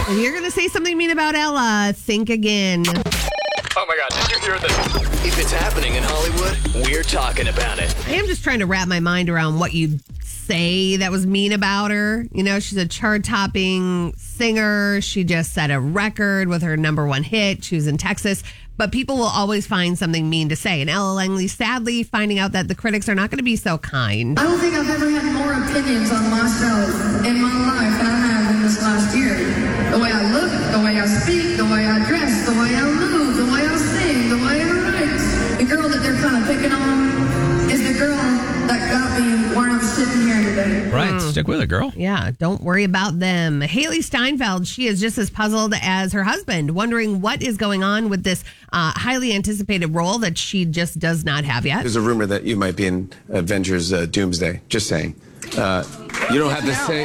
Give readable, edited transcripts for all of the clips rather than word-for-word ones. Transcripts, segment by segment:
If you're going to say something mean about Ella, think again. Oh my God, did you hear this? If it's happening in Hollywood, we're talking about it. I am just trying to wrap my mind around what you'd say that was mean about her. You know, she's a chart-topping singer. She just set a record with her number one hit. She was in Texas. But people will always find something mean to say. And Ella Langley, sadly, finding out that the critics are not going to be so kind. I don't think I've ever had more opinions on myself in my life than I have in this last year. The way I look, the way I speak, the way I dress, the way I move, the way I sing, the way I write. The girl that they're kind of picking on is the girl that got me where I'm sitting here today. Right, stick with it, girl. Yeah, don't worry about them. Haley Steinfeld, she is just as puzzled as her husband, wondering what is going on with this highly anticipated role that she just does not have yet. There's a rumor that you might be in Avengers Doomsday. Just saying. You don't have to say.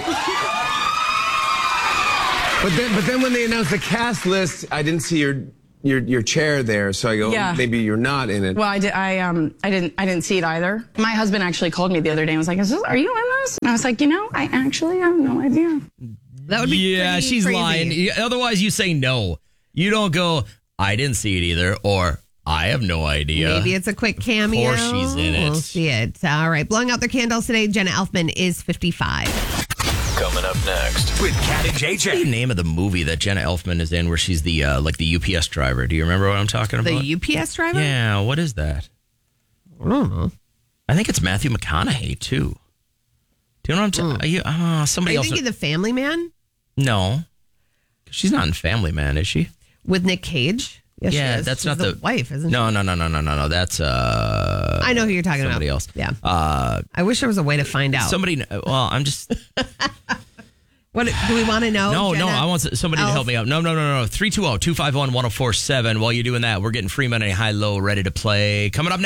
But then when they announced the cast list, I didn't see your chair there, so I go, Yeah. maybe you're not in it. Well, I didn't see it either. My husband actually called me the other day and was like, "Are you in this?" And I was like, I actually have no idea. That would be pretty she's crazy. lying. Otherwise, you say no. You don't go, I didn't see it either, or I have no idea. Maybe it's a quick cameo. Of course she's in it. We'll see it. All right, blowing out their candles today, Jenna Elfman is 55. Coming up next with Kat and What's the JJ. name of the movie that Jenna Elfman is in where she's the like the UPS driver? Do you remember what I'm talking about? The UPS driver? Yeah, what is that? I don't know. I think it's Matthew McConaughey, too. Do you know what I'm talking somebody Are you else. thinking The Family Man No. She's not in Family Man, is she? with Nick Cage? Yes, Yeah, she is. that's She's not the wife, isn't she? No. That's I know who you're talking somebody about. else. Yeah. Uh, I wish there was a way to find out. somebody. Well, I'm just. What do we want to know? No, Jenna? I want somebody to help me out. No. 320-251-1047. While you're doing that, we're getting Free Money High Low ready to play. Coming up next.